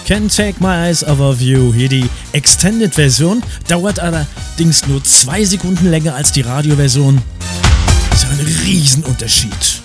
Can't Take My Eyes Off of You. Hier die Extended-Version. Dauert allerdings nur 2 Sekunden länger als die Radioversion. Ist ja ein Riesenunterschied.